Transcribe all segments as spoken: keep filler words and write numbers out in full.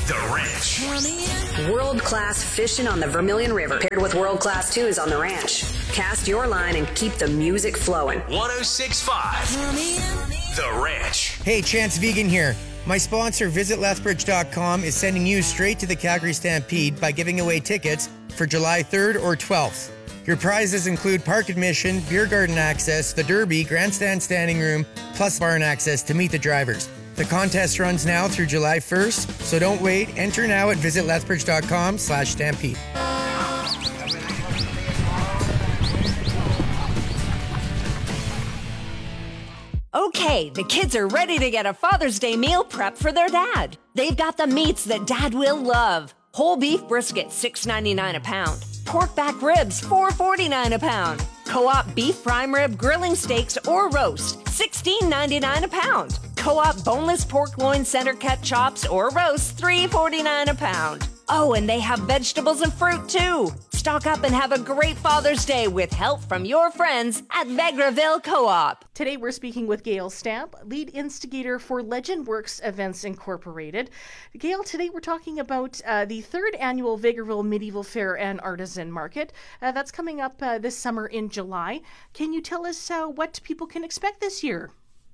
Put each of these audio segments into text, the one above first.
The Ranch. World-class fishing on the Vermilion River, paired with world-class tunes on the ranch. Cast your line and keep the music flowing. one oh six point five. The Ranch. Hey, Chance Vegan here. My sponsor, visit lethbridge dot com, is sending you straight to the Calgary Stampede by giving away tickets for July third or twelfth. Your prizes include park admission, beer garden access, the Derby, grandstand standing room, plus barn access to meet the drivers. The contest runs now through July first, so don't wait. Enter now at visit lethbridge dot com slash stampede. Okay, the kids are ready to get a Father's Day meal prep for their dad. They've got the meats that Dad will love. Whole beef brisket, six ninety-nine a pound. Pork back ribs, four forty-nine a pound. Co-op beef prime rib grilling steaks or roast, sixteen ninety-nine a pound. Co-op boneless pork loin center cut chops or roast, three forty-nine a pound. Oh, and they have vegetables and fruit too. Stock up and have a great Father's Day with help from your friends at Vegreville Co-op. Today we're speaking with Gail Stamp, lead instigator for Legend Works Events Incorporated. Gail, today we're talking about uh, the third annual Vegreville Medieval Fair and Artisan Market. Uh, that's coming up uh, this summer in July. Can you tell us uh, what people can expect this year?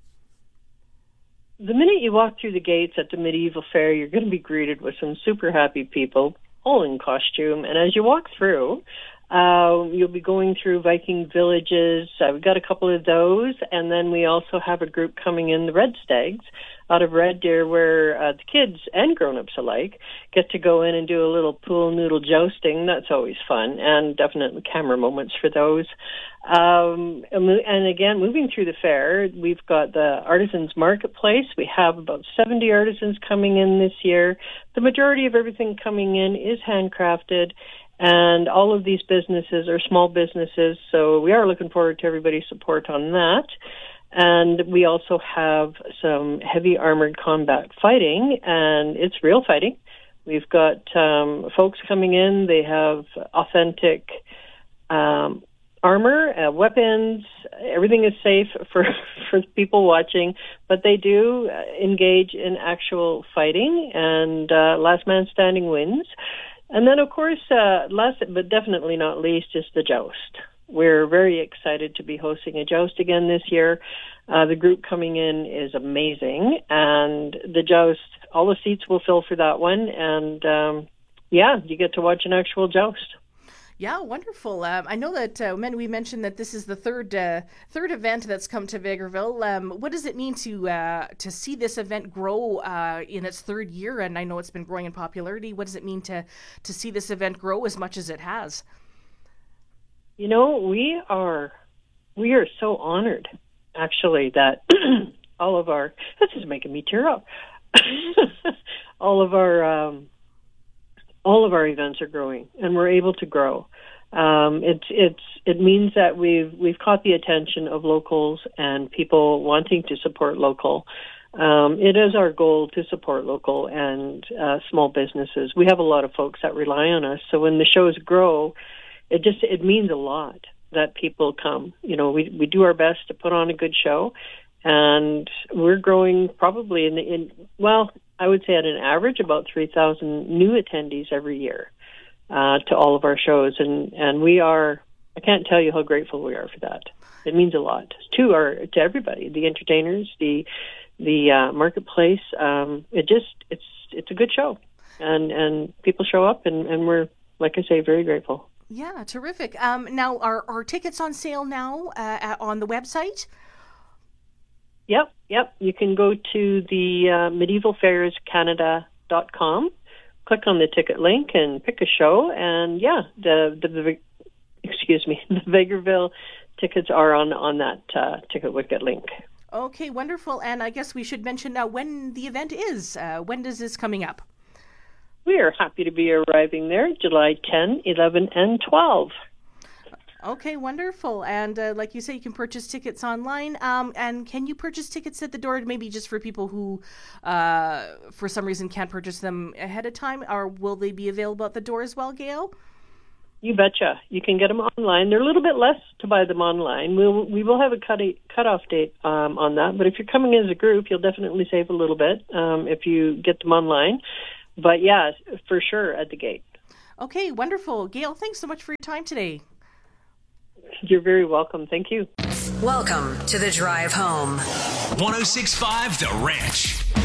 The minute you walk through the gates at the Medieval Fair, you're going to be greeted with some super happy people, all in costume. And as you walk through, uh, you'll be going through Viking villages. Uh, we've got a couple of those. And then we also have a group coming in, the Red Stags, out of Red Deer, where uh, the kids and grown-ups alike get to go in and do a little pool noodle jousting. That's always fun, and definitely camera moments for those. Um, and again, moving through the fair, we've got the Artisans Marketplace. We have about seventy artisans coming in this year. The majority of everything coming in is handcrafted, and all of these businesses are small businesses, so we are looking forward to everybody's support on that. And we also have some heavy armored combat fighting, and it's real fighting. We've got um, folks coming in. They have authentic um, armor, uh, weapons. Everything is safe for for people watching, but they do engage in actual fighting, and uh, last man standing wins. And then, of course, uh, last but definitely not least, is the joust. We're very excited to be hosting a joust again this year. Uh, the group coming in is amazing, and the joust, all the seats will fill for that one, and um, yeah, you get to watch an actual joust. Yeah, wonderful. Um, I know that uh, we mentioned that this is the third uh, third event that's come to Vegreville. Um, what does it mean to uh, to see this event grow uh, in its third year? And I know it's been growing in popularity. What does it mean to to see this event grow as much as it has? You know, we are we are so honored, actually, that all of our, this is making me tear up, all of our um, all of our events are growing, and we're able to grow. Um, it's it's it means that we've we've caught the attention of locals and people wanting to support local. Um, it is our goal to support local and uh, small businesses. We have a lot of folks that rely on us, so when the shows grow, It just, it means a lot that people come. You know, we, we do our best to put on a good show, and we're growing probably in, the, in well, I would say at an average about three thousand new attendees every year uh, to all of our shows. And, and we are, I can't tell you how grateful we are for that. It means a lot to our, to everybody, the entertainers, the, the uh, marketplace. Um, it just, it's, it's a good show, and, and people show up, and, and we're, like I say, very grateful. Yeah, terrific. Um, now, are, are tickets on sale now uh, on the website? Yep, yep. You can go to the uh, medieval fairs canada dot com, click on the ticket link, and pick a show. And yeah, the the, the excuse me, the Vegreville tickets are on on that uh, ticket wicket link. Okay, wonderful. And I guess we should mention now when the event is. Uh, when does this coming up? We are happy to be arriving there July tenth, eleventh, and twelfth. Okay, wonderful. And uh, like you say, you can purchase tickets online. Um, and can you purchase tickets at the door, maybe just for people who, uh, for some reason, can't purchase them ahead of time? Or will they be available at the door as well, Gail? You betcha. You can get them online. They're a little bit less to buy them online. We'll, we will have a cut cutoff date um, on that. But if you're coming as a group, you'll definitely save a little bit um, if you get them online. but yeah, for sure at the gate. Okay, wonderful. Gail, thanks so much for your time today. You're very welcome. Thank you. Welcome to the drive home. one oh six point five The Ranch.